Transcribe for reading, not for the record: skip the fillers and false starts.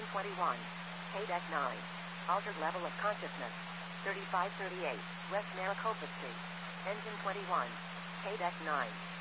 Engine 21. Haydeck 9. Altered level of consciousness. 3538, West Maricopa Street. Engine 21. Haydeck 9.